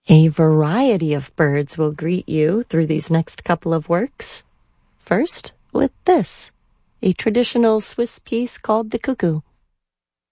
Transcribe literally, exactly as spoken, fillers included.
A variety of birds will greet you through these next couple of works. First, with this, a traditional Swiss piece called the cuckoo.